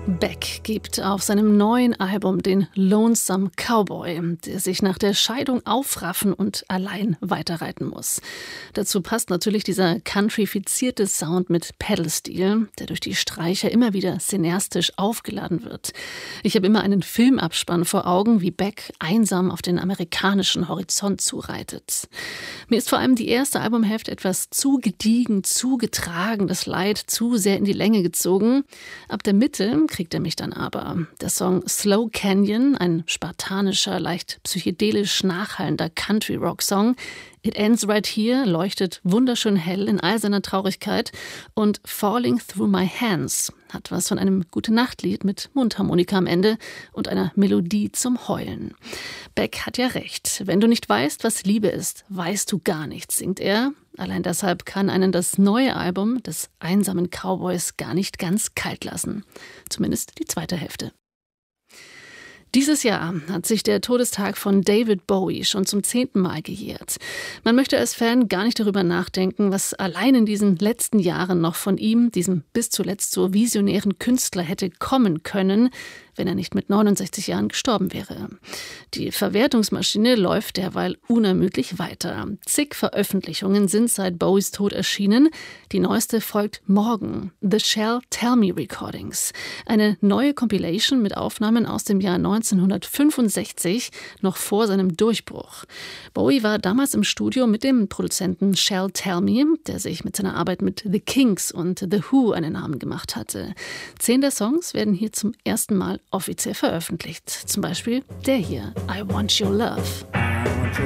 Beck gibt auf seinem neuen Album den Lonesome Cowboy, der sich nach der Scheidung aufraffen und allein weiterreiten muss. Dazu passt natürlich dieser countryfizierte Sound mit Pedal-Stil, der durch die Streicher immer wieder cineastisch aufgeladen wird. Ich habe immer einen Filmabspann vor Augen, wie Beck einsam auf den amerikanischen Horizont zureitet. Mir ist vor allem die erste Albumhälfte etwas zu gediegen, zu getragen, das Leid zu sehr in die Länge gezogen. Ab der Mitte kriegt er mich dann aber. Der Song Slow Canyon, ein spartanischer, leicht psychedelisch nachhallender Country-Rock-Song. It Ends Right Here leuchtet wunderschön hell in all seiner Traurigkeit und Falling Through My Hands hat was von einem Gute-Nacht-Lied mit Mundharmonika am Ende und einer Melodie zum Heulen. Beck hat ja recht. Wenn du nicht weißt, was Liebe ist, weißt du gar nichts, singt er. Allein deshalb kann einen das neue Album des einsamen Cowboys gar nicht ganz kalt lassen. Zumindest die zweite Hälfte. Dieses Jahr hat sich der Todestag von David Bowie schon zum 10. Mal gejährt. Man möchte als Fan gar nicht darüber nachdenken, was allein in diesen letzten Jahren noch von ihm, diesem bis zuletzt so visionären Künstler, hätte kommen können, wenn er nicht mit 69 Jahren gestorben wäre. Die Verwertungsmaschine läuft derweil unermüdlich weiter. Zig Veröffentlichungen sind seit Bowies Tod erschienen. Die neueste folgt morgen. The Shall Tell Me Recordings. Eine neue Compilation mit Aufnahmen aus dem Jahr 1965, noch vor seinem Durchbruch. Bowie war damals im Studio mit dem Produzenten Shall Tell Me, der sich mit seiner Arbeit mit The Kinks und The Who einen Namen gemacht hatte. 10 der Songs werden hier zum ersten Mal offiziell veröffentlicht. Zum Beispiel der hier, I Want Your Love.